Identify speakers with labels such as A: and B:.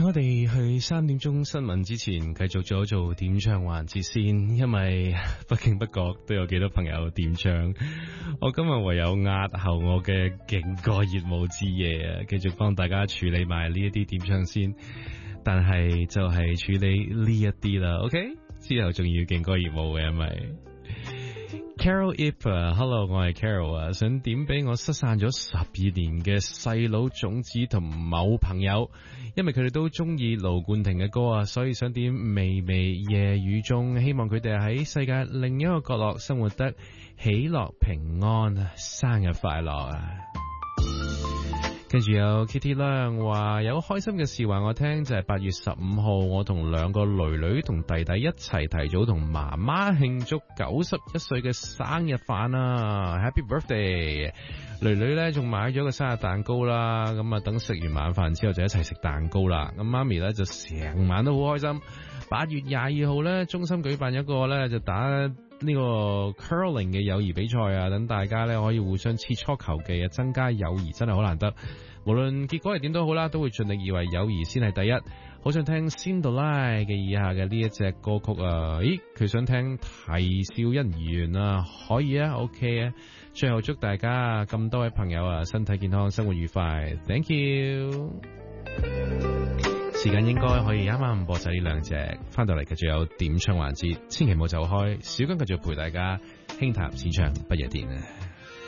A: 我哋去3點鐘新聞之前，繼續做點唱環節先，因為不經不覺都有幾多朋友點唱。我今日唯有押後我嘅勁歌熱舞之夜啊，繼續幫大家處理埋呢一啲點唱先。但係就係處理呢一啲啦 ，OK？ 之後仲要勁歌熱舞嘅，係咪？Carol Ip，Hello， 我係 Carol 啊，想點俾我失散咗12年嘅細佬種子同某朋友，因為佢哋都中意盧冠廷嘅歌啊，所以想點微微夜雨中，希望佢哋喺世界另一個角落生活得喜樂平安，生日快樂啊！跟住有 Kitty 亮話有開心嘅事話我聽，就係8月15號，我同2個囡囡同弟弟一齊提早同媽媽慶祝91歲嘅生日飯啊 ！Happy birthday！ 囡囡咧仲買咗個生日蛋糕啦，咁啊等食完晚飯之後就一齊食蛋糕啦。咁媽咪咧就成晚都好開心。8月22號咧，中心舉辦一個咧就打呢個 curling 嘅友誼比賽啊，等大家咧可以互相切磋球技啊，增加友誼真係好難得。無論結果係點都好啦，都會盡力以為友誼先係第一。好想聽 Cinderella 嘅以下嘅呢一隻歌曲啊！咦，佢想聽啼笑姻緣啊，可以啊 ，OK 啊。最後祝大家咁多位朋友啊，身體健康，生活愉快 ，Thank you。時間應該可以啱啱播晒呢兩隻，翻到嚟繼續有點唱環節，千祈唔好走開，小剛繼續陪大家輕談淺唱不夜電啊！